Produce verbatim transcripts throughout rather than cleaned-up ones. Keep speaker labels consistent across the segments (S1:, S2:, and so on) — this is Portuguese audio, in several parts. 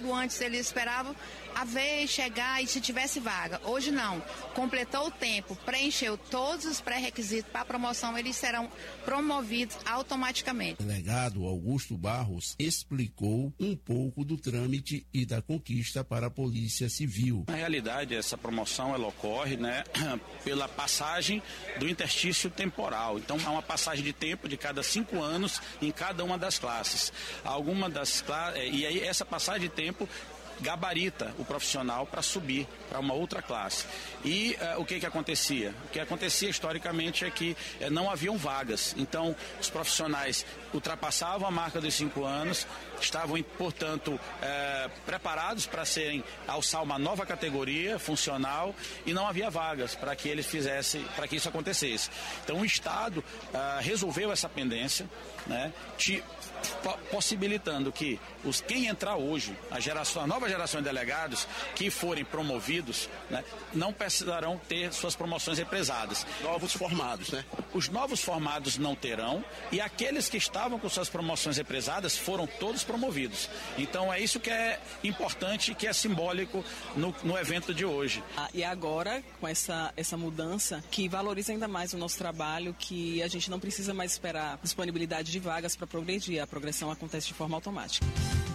S1: antigo, antes eles esperavam a vez chegar e se tivesse vaga. Hoje não. Completou o tempo, preencheu todos os pré-requisitos para a promoção, eles serão promovidos automaticamente.
S2: O delegado Augusto Barros explicou um pouco do trâmite e da conquista para a Polícia Civil.
S3: Na realidade, essa promoção ela ocorre, né, pela passagem do interstício temporal. Então, há uma passagem de tempo de cada cinco anos em cada uma das classes. Alguma das classes, e aí essa passagem de tempo gabarita o profissional para subir para uma outra classe. E uh, o que que acontecia? O que acontecia historicamente é que uh, não haviam vagas. Então, os profissionais ultrapassavam a marca dos cinco anos, estavam, portanto, uh, preparados para serem alçar uma nova categoria funcional e não havia vagas para que eles fizessem, para que isso acontecesse. Então, o Estado uh, resolveu essa pendência, né, te, possibilitando que os, quem entrar hoje, a, geração, a nova geração de delegados que forem promovidos, né, não precisarão ter suas promoções represadas.
S4: Novos formados, né?
S3: Os novos formados não terão, e aqueles que estavam com suas promoções represadas foram todos promovidos. Então é isso que é importante, que é simbólico no, no evento de hoje.
S5: Ah, e agora, com essa, essa mudança, que valoriza ainda mais o nosso trabalho, que a gente não precisa mais esperar disponibilidade de vagas para progredir. A progressão acontece de forma automática.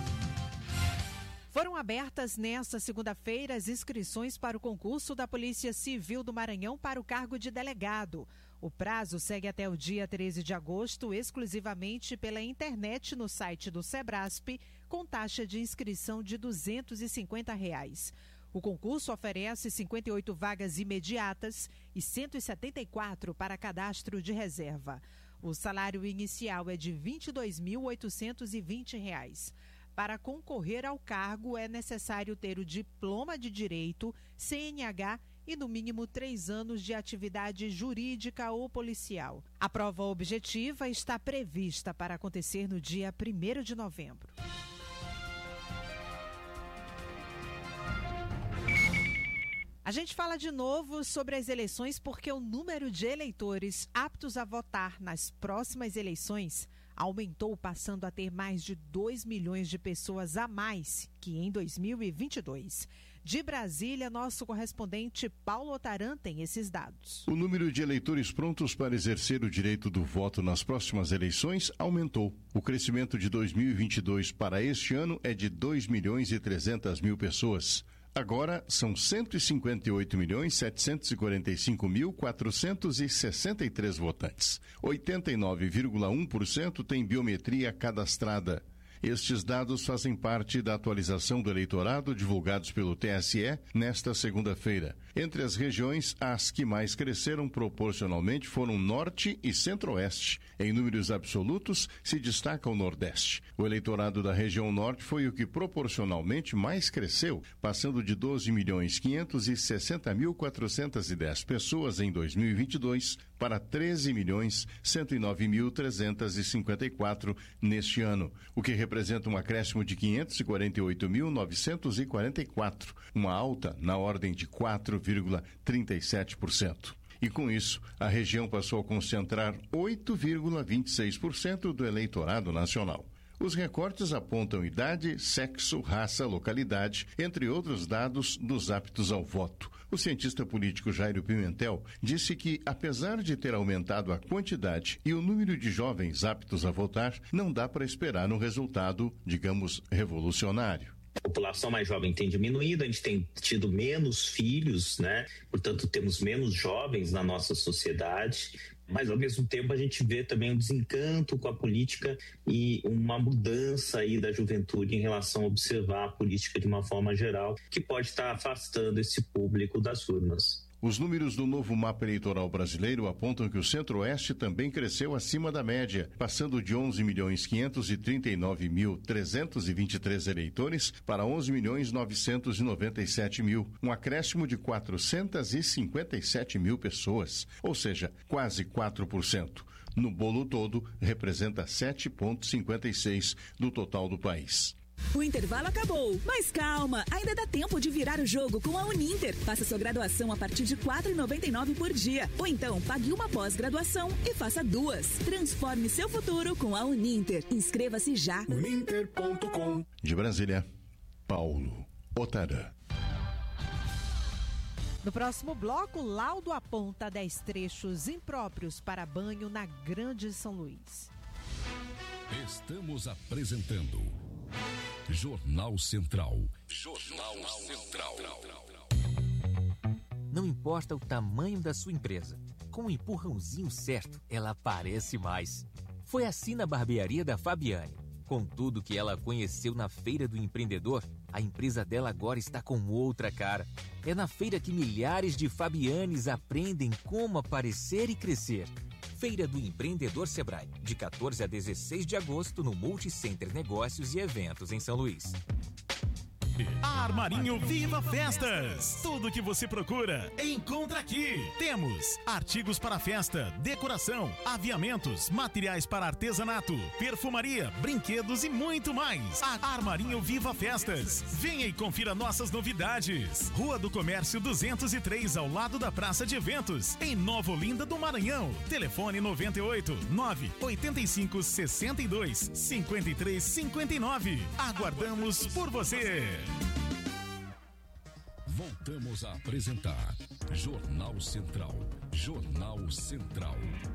S6: Foram abertas nesta segunda-feira as inscrições para o concurso da Polícia Civil do Maranhão para o cargo de delegado. O prazo segue até o dia treze de agosto, exclusivamente pela internet no site do Sebrasp, com taxa de inscrição de duzentos e cinquenta reais. O concurso oferece cinquenta e oito vagas imediatas e cento e setenta e quatro para cadastro de reserva. O salário inicial é de vinte e dois mil oitocentos e vinte reais. Para concorrer ao cargo, é necessário ter o diploma de direito, C N H e, no mínimo, três anos de atividade jurídica ou policial. A prova objetiva está prevista para acontecer no dia primeiro de novembro. A gente fala de novo sobre as eleições porque o número de eleitores aptos a votar nas próximas eleições aumentou, passando a ter mais de dois milhões de pessoas a mais que em dois mil e vinte e dois. De Brasília, nosso correspondente Paulo Otaran tem esses dados.
S7: O número de eleitores prontos para exercer o direito do voto nas próximas eleições aumentou. O crescimento de dois mil e vinte e dois para este ano é de dois milhões e trezentas mil pessoas. Agora são cento e cinquenta e oito milhões setecentos e quarenta e cinco mil quatrocentos e sessenta e três votantes. oitenta e nove vírgula um por cento tem biometria cadastrada. Estes dados fazem parte da atualização do eleitorado divulgados pelo T S E nesta segunda-feira. Entre as regiões, as que mais cresceram proporcionalmente foram Norte e Centro-Oeste. Em números absolutos, se destaca o Nordeste. O eleitorado da região Norte foi o que proporcionalmente mais cresceu, passando de doze milhões quinhentos e sessenta mil quatrocentos e dez pessoas em dois mil e vinte e dois para treze milhões cento e nove mil trezentos e cinquenta e quatro neste ano, o que representa um acréscimo de quinhentos e quarenta e oito mil novecentos e quarenta e quatro, uma alta na ordem de quatro vírgula trinta e sete por cento. E com isso, a região passou a concentrar oito vírgula vinte e seis por cento do eleitorado nacional. Os recortes apontam idade, sexo, raça, localidade, entre outros dados dos aptos ao voto. O cientista político Jairo Pimentel disse que, apesar de ter aumentado a quantidade e o número de jovens aptos a votar, não dá para esperar um resultado, digamos, revolucionário.
S8: A população mais jovem tem diminuído, a gente tem tido menos filhos, né? Portanto, temos menos jovens na nossa sociedade, mas ao mesmo tempo a gente vê também um desencanto com a política e uma mudança aí da juventude em relação a observar a política de uma forma geral, que pode estar afastando esse público das urnas.
S7: Os números do novo mapa eleitoral brasileiro apontam que o Centro-Oeste também cresceu acima da média, passando de onze milhões quinhentos e trinta e nove mil trezentos e vinte e três eleitores para onze milhões novecentos e noventa e sete mil, um acréscimo de quatrocentos e cinquenta e sete mil pessoas, ou seja, quase quatro por cento. No bolo todo, representa sete vírgula cinquenta e seis por cento do total do país.
S9: O intervalo acabou, mas calma, ainda dá tempo de virar o jogo com a Uninter. Faça sua graduação a partir de quatro reais e noventa e nove centavos por dia. Ou então, pague uma pós-graduação e faça duas. Transforme seu futuro com a Uninter. Inscreva-se já.
S7: uninter ponto com. De Brasília, Paulo Otarã.
S6: No próximo bloco, laudo aponta dez trechos impróprios para banho na Grande São Luís.
S4: Estamos apresentando Jornal Central. Jornal Central.
S10: Não importa o tamanho da sua empresa, com um empurrãozinho certo, ela aparece mais. Foi assim na barbearia da Fabiane. Com tudo que ela conheceu na Feira do Empreendedor, a empresa dela agora está com outra cara. É na feira que milhares de Fabianes aprendem como aparecer e crescer. Feira do Empreendedor Sebrae, de quatorze a dezesseis de agosto no Multicenter Negócios e Eventos em São Luís.
S11: Armarinho Viva Festas. Tudo que você procura, encontra aqui. Temos artigos para festa, decoração, aviamentos, materiais para artesanato, perfumaria, brinquedos e muito mais. Armarinho Viva Festas. Venha e confira nossas novidades. Rua do Comércio duzentos e três, ao lado da Praça de Eventos, em Nova Olinda do Maranhão. Telefone noventa e oito, nove oitenta e cinco, sessenta e dois, cinquenta e três, cinquenta e nove. Aguardamos por você.
S4: Voltamos a apresentar Jornal Central. Jornal Central.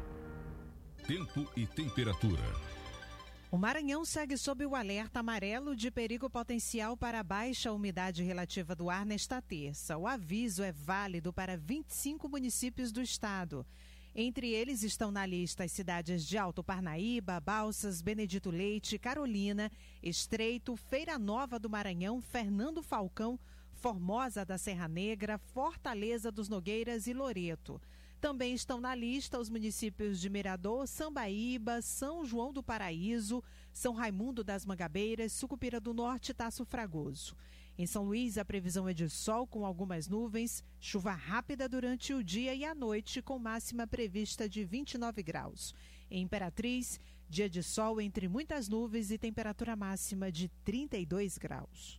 S4: Tempo e temperatura.
S6: O Maranhão segue sob o alerta amarelo de perigo potencial para baixa umidade relativa do ar nesta terça. O aviso é válido para vinte e cinco municípios do estado. Entre eles estão na lista as cidades de Alto Parnaíba, Balsas, Benedito Leite, Carolina, Estreito, Feira Nova do Maranhão, Fernando Falcão, Formosa da Serra Negra, Fortaleza dos Nogueiras e Loreto. Também estão na lista os municípios de Mirador, Sambaíba, São João do Paraíso, São Raimundo das Mangabeiras, Sucupira do Norte e Taço Fragoso. Em São Luís, a previsão é de sol com algumas nuvens, chuva rápida durante o dia e a noite, com máxima prevista de vinte e nove graus. Em Imperatriz, dia de sol entre muitas nuvens e temperatura máxima de trinta e dois graus.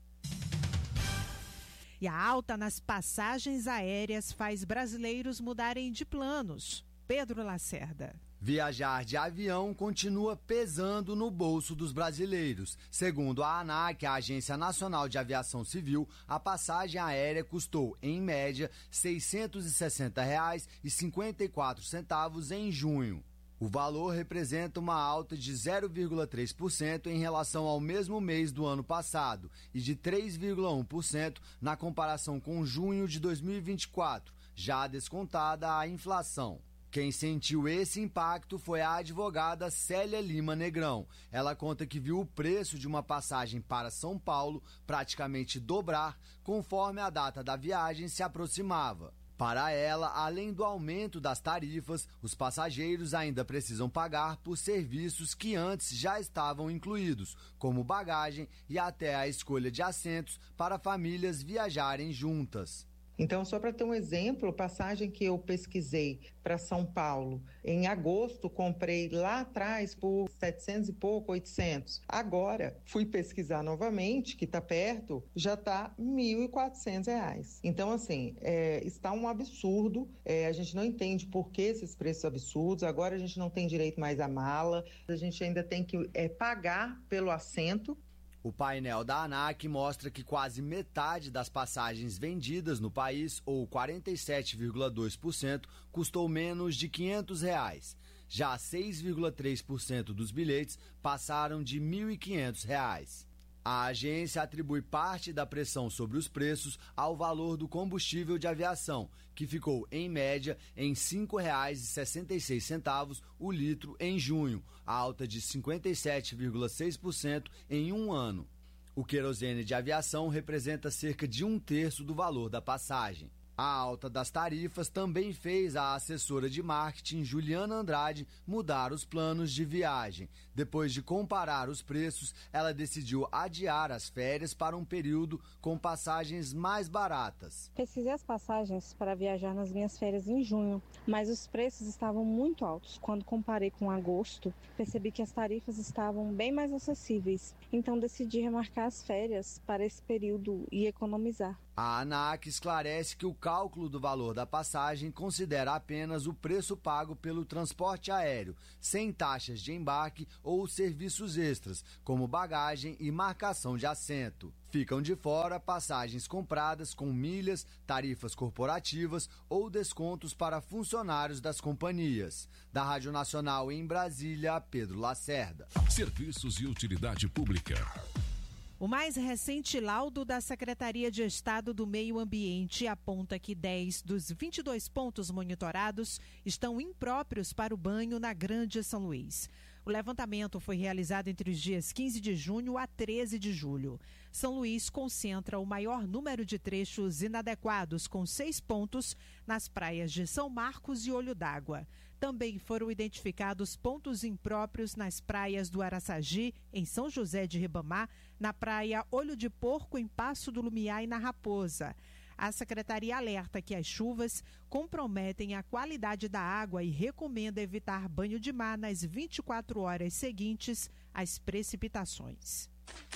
S6: E a alta nas passagens aéreas faz brasileiros mudarem de planos. Pedro Lacerda.
S12: Viajar de avião continua pesando no bolso dos brasileiros. Segundo a ANAC, a Agência Nacional de Aviação Civil, a passagem aérea custou, em média, seiscentos e sessenta reais e cinquenta e quatro centavos em junho. O valor representa uma alta de zero vírgula três por cento em relação ao mesmo mês do ano passado e de três vírgula um por cento na comparação com junho de dois mil e vinte e quatro, já descontada a inflação. Quem sentiu esse impacto foi a advogada Célia Lima Negrão. Ela conta que viu o preço de uma passagem para São Paulo praticamente dobrar conforme a data da viagem se aproximava. Para ela, além do aumento das tarifas, os passageiros ainda precisam pagar por serviços que antes já estavam incluídos, como bagagem e até a escolha de assentos para famílias viajarem juntas.
S13: Então, só para ter um exemplo, a passagem que eu pesquisei para São Paulo, em agosto, comprei lá atrás por setecentos e pouco, oitocentos. Agora, fui pesquisar novamente, que está perto, já está mil e quatrocentos reais. Então, assim, é, está um absurdo, é, a gente não entende por que esses preços absurdos, agora a gente não tem direito mais à mala, a gente ainda tem que é, pagar pelo assento.
S12: O painel da ANAC mostra que quase metade das passagens vendidas no país, ou quarenta e sete vírgula dois por cento, custou menos de quinhentos reais. Já seis vírgula três por cento dos bilhetes passaram de mil e quinhentos reais. A agência atribui parte da pressão sobre os preços ao valor do combustível de aviação, que ficou, em média, em cinco reais e sessenta e seis centavos o litro em junho, alta de cinquenta e sete vírgula seis por cento em um ano. O querosene de aviação representa cerca de um terço do valor da passagem. A alta das tarifas também fez a assessora de marketing Juliana Andrade mudar os planos de viagem. Depois de comparar os preços, ela decidiu adiar as férias para um período com passagens mais baratas.
S14: Pesquisei as passagens para viajar nas minhas férias em junho, mas os preços estavam muito altos. Quando comparei com agosto, percebi que as tarifas estavam bem mais acessíveis. Então decidi remarcar as férias para esse período e economizar.
S12: A ANAC esclarece que o cálculo do valor da passagem considera apenas o preço pago pelo transporte aéreo, sem taxas de embarque ou serviços extras, como bagagem e marcação de assento. Ficam de fora passagens compradas com milhas, tarifas corporativas ou descontos para funcionários das companhias. Da Rádio Nacional em Brasília, Pedro Lacerda.
S4: Serviços e utilidade pública.
S6: O mais recente laudo da Secretaria de Estado do Meio Ambiente aponta que dez dos vinte e dois pontos monitorados estão impróprios para o banho na Grande São Luís. O levantamento foi realizado entre os dias quinze de junho a treze de julho. São Luís concentra o maior número de trechos inadequados, com seis pontos, nas praias de São Marcos e Olho d'Água. Também foram identificados pontos impróprios nas praias do Araçagi, em São José de Ribamar, na praia Olho de Porco, em Passo do Lumiar e na Raposa. A Secretaria alerta que as chuvas comprometem a qualidade da água e recomenda evitar banho de mar nas vinte e quatro horas seguintes às precipitações.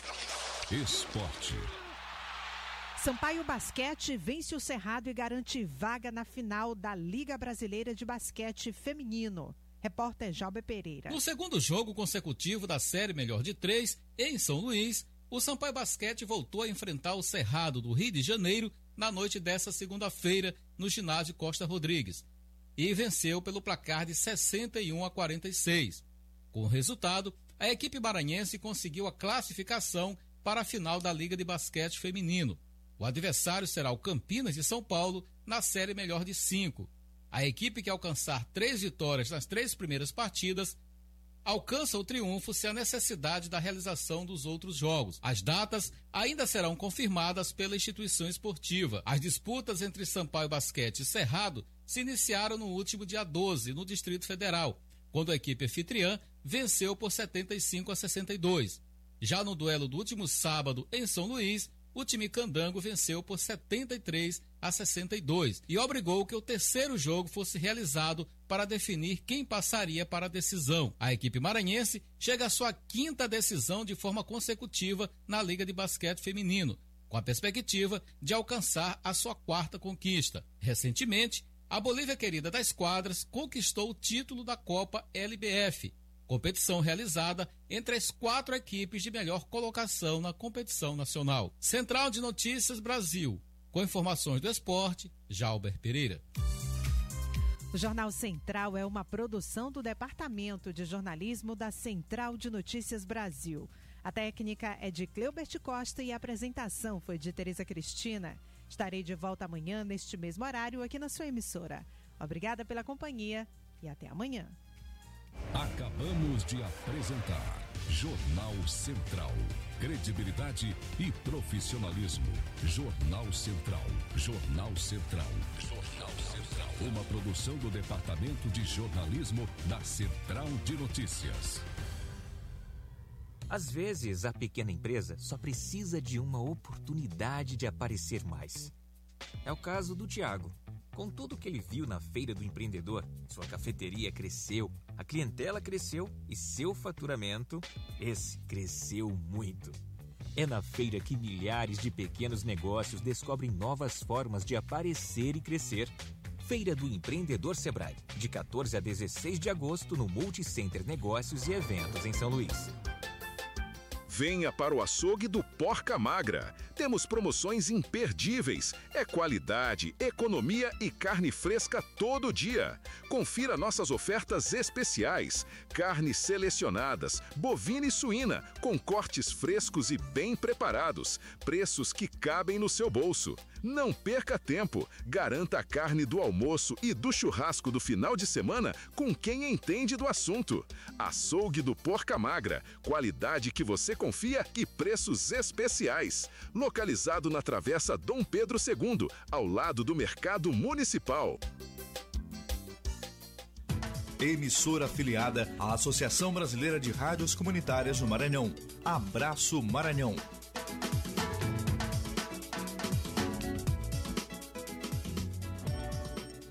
S4: Esporte.
S6: Sampaio Basquete vence o Cerrado e garante vaga na final da Liga Brasileira de Basquete Feminino. Repórter Jalber Pereira.
S15: No segundo jogo consecutivo da série Melhor de Três, em São Luís, o Sampaio Basquete voltou a enfrentar o Cerrado do Rio de Janeiro na noite desta segunda-feira no ginásio Costa Rodrigues e venceu pelo placar de sessenta e um a quarenta e seis. Com o resultado, a equipe maranhense conseguiu a classificação para a final da Liga de Basquete Feminino. O adversário será o Campinas de São Paulo na série Melhor de Cinco. A equipe que alcançar três vitórias nas três primeiras partidas alcança o triunfo sem a necessidade da realização dos outros jogos. As datas ainda serão confirmadas pela instituição esportiva. As disputas entre Sampaio Basquete e Cerrado se iniciaram no último dia doze, no Distrito Federal, quando a equipe anfitriã venceu por setenta e cinco a sessenta e dois. Já no duelo do último sábado, em São Luís, o time candango venceu por setenta e três a sessenta e dois e obrigou que o terceiro jogo fosse realizado para definir quem passaria para a decisão. A equipe maranhense chega à sua quinta decisão de forma consecutiva na Liga de Basquete Feminino, com a perspectiva de alcançar a sua quarta conquista. Recentemente, a Bolívia Querida das Quadras conquistou o título da Copa L B F, competição realizada entre as quatro equipes de melhor colocação na competição nacional. Central de Notícias Brasil, com informações do esporte, Jalber Pereira.
S6: O Jornal Central é uma produção do Departamento de Jornalismo da Central de Notícias Brasil. A técnica é de Cleubert Costa e a apresentação foi de Tereza Cristina. Estarei de volta amanhã neste mesmo horário aqui na sua emissora. Obrigada pela companhia e até amanhã.
S4: Acabamos de apresentar Jornal Central. Credibilidade e profissionalismo. Jornal Central. Jornal Central. Jornal Central. Uma produção do Departamento de Jornalismo da Central de Notícias.
S10: Às vezes, a pequena empresa só precisa de uma oportunidade de aparecer mais. É o caso do Tiago. Com tudo que ele viu na Feira do Empreendedor, sua cafeteria cresceu, a clientela cresceu e seu faturamento, esse, cresceu muito. É na feira que milhares de pequenos negócios descobrem novas formas de aparecer e crescer. Feira do Empreendedor Sebrae, de quatorze a dezesseis de agosto no Multicenter Negócios e Eventos em São Luís.
S16: Venha para o açougue do Porca Magra. Temos promoções imperdíveis. É qualidade, economia e carne fresca todo dia. Confira nossas ofertas especiais. Carnes selecionadas, bovina e suína, com cortes frescos e bem preparados. Preços que cabem no seu bolso. Não perca tempo. Garanta a carne do almoço e do churrasco do final de semana com quem entende do assunto. Açougue do Porca Magra. Qualidade que você confia e preços especiais. Localizado na Travessa Dom Pedro segundo, ao lado do Mercado Municipal.
S17: Emissora afiliada à Associação Brasileira de Rádios Comunitárias do Maranhão. Abraço Maranhão.